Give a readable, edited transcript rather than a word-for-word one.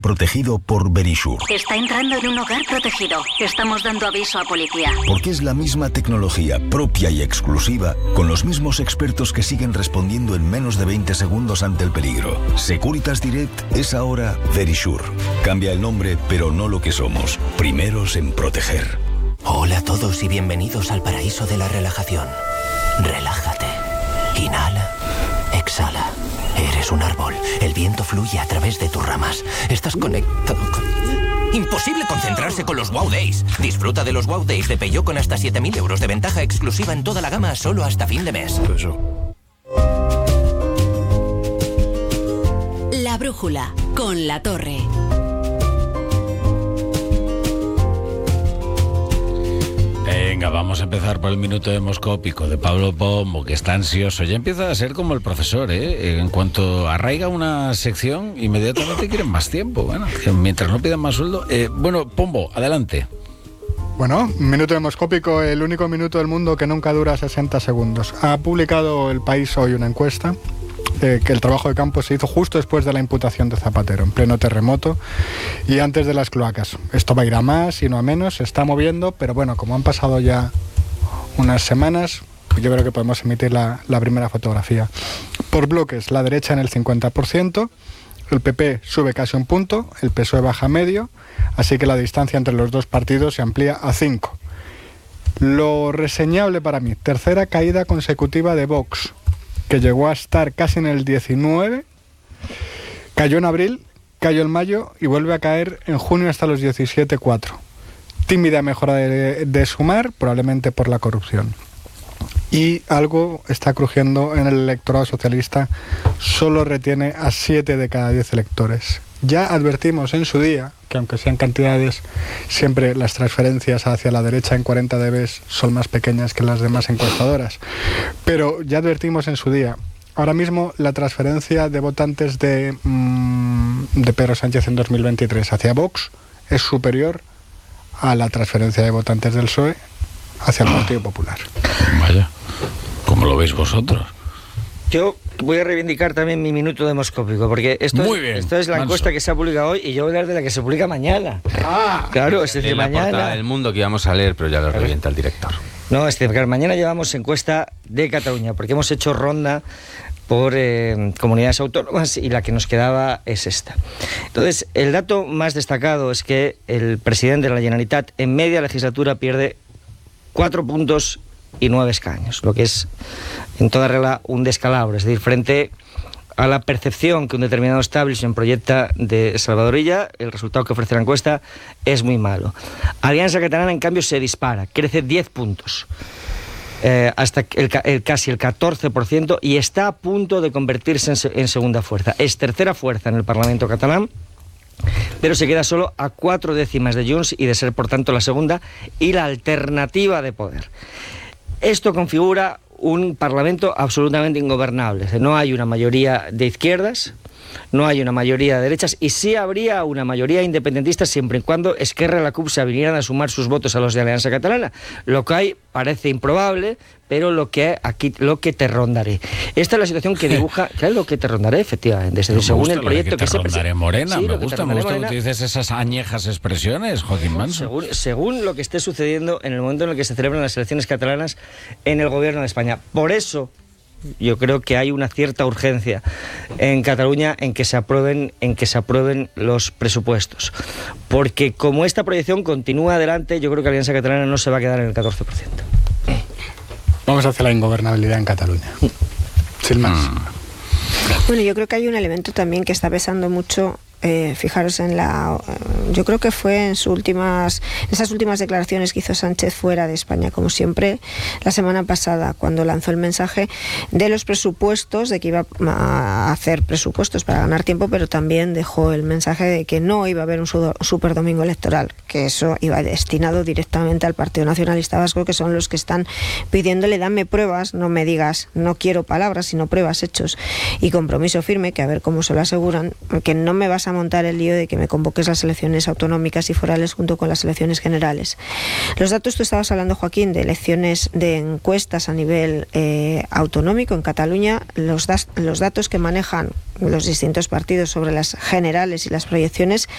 Protegido por Verisure. Está entrando en un hogar protegido. Estamos dando aviso a policía. Porque es la misma tecnología propia y exclusiva, con los mismos expertos que siguen respondiendo en menos de 20 segundos ante el peligro. Securitas Direct es ahora Verisure. Cambia el nombre, pero no lo que somos. Primeros en proteger. Hola a todos y bienvenidos al paraíso de la relajación. Relájate. Inhala. Exhala. Eres un árbol. El viento fluye a través de tus ramas. Estás conectado con... Imposible concentrarse con los Wow Days. Disfruta de los Wow Days de Peugeot con hasta 7.000 euros de ventaja exclusiva en toda la gama solo hasta fin de mes. La brújula con La Torre. Venga, vamos a empezar por el minuto demoscópico de Pablo Pombo, que está ansioso. Ya empieza a ser como el profesor, ¿eh? En cuanto arraiga una sección, inmediatamente quieren más tiempo. Bueno, mientras no pidan más sueldo. Bueno, Pombo, adelante. Bueno, minuto demoscópico, el único minuto del mundo que nunca dura 60 segundos. Ha publicado El País hoy una encuesta que el trabajo de campo se hizo justo después de la imputación de Zapatero, en pleno terremoto y antes de las cloacas. Esto va a ir a más y no a menos, se está moviendo, pero bueno, como han pasado ya unas semanas, pues yo creo que podemos emitir la primera fotografía. Por bloques, la derecha en el 50%, el PP sube casi un punto, el PSOE baja medio, así que la distancia entre los dos partidos se amplía a 5. Lo reseñable para mí, tercera caída consecutiva de Vox, que llegó a estar casi en el 19, cayó en abril, cayó en mayo y vuelve a caer en junio hasta los 17,4. Tímida mejora de Sumar, probablemente por la corrupción. Y algo está crujiendo en el electorado socialista, solo retiene a 7 de cada 10 electores. Ya advertimos en su día que aunque sean cantidades, siempre las transferencias hacia la derecha en 40 dB son más pequeñas que las demás encuestadoras. Pero ya advertimos en su día, ahora mismo la transferencia de votantes de Pedro Sánchez en 2023 hacia Vox es superior a la transferencia de votantes del PSOE hacia el Partido Popular. Vaya, ¿cómo lo veis vosotros? Yo voy a reivindicar también mi minuto demoscópico, porque esto es la encuesta que se ha publicado hoy y yo voy a hablar de la que se publica mañana. Claro, es decir, mañana... La portada del Mundo que íbamos a leer, pero ya lo revienta el director. No, es decir, mañana llevamos encuesta de Cataluña, porque hemos hecho ronda por comunidades autónomas y la que nos quedaba es esta. Entonces, el dato más destacado es que el presidente de la Generalitat en media legislatura pierde 4 puntos y 9 escaños, lo que es en toda regla un descalabro, es decir, frente a la percepción que un determinado establishment proyecta de Salvador Illa, el resultado que ofrece la encuesta es muy malo. Alianza Catalana, en cambio, se dispara, crece 10 puntos, hasta casi el 14%, y está a punto de convertirse en segunda fuerza. Es tercera fuerza en el Parlamento catalán, pero se queda solo a 4 décimas de Junts y de ser, por tanto, la segunda y la alternativa de poder. Esto configura un Parlamento absolutamente ingobernable. No hay una mayoría de izquierdas, no hay una mayoría de derechas, y sí habría una mayoría independentista siempre y cuando Esquerra y la CUP se vinieran a sumar sus votos a los de Alianza Catalana. Lo que hay parece improbable, pero lo que te rondaré. Esta es la situación que dibuja, claro, lo que te rondaré, efectivamente, según el proyecto que se presenta. Morena, sí, me gusta Morena, que dices esas añejas expresiones, Joaquín Manso. Según lo que esté sucediendo en el momento en el que se celebran las elecciones catalanas en el gobierno de España. Por eso yo creo que hay una cierta urgencia en Cataluña en que se aprueben los presupuestos, porque como esta proyección continúa adelante, yo creo que Alianza Catalana no se va a quedar en el 14%. Vamos hacia la ingobernabilidad en Cataluña, sin más. Bueno, yo creo que hay un elemento también que está pesando mucho. Fijaros en yo creo que fue en esas últimas declaraciones que hizo Sánchez fuera de España, como siempre, la semana pasada, cuando lanzó el mensaje de los presupuestos, de que iba a hacer presupuestos para ganar tiempo, pero también dejó el mensaje de que no iba a haber un super domingo electoral, que eso iba destinado directamente al Partido Nacionalista Vasco, que son los que están pidiéndole: dame pruebas, no me digas, no quiero palabras, sino pruebas, hechos y compromiso firme, que a ver cómo se lo aseguran, que no me vas a montar el lío de que me convoques las elecciones autonómicas y forales junto con las elecciones generales. Los datos, tú estabas hablando, Joaquín, de elecciones, de encuestas a nivel autonómico en Cataluña. Los datos que manejan los distintos partidos sobre las generales y las proyecciones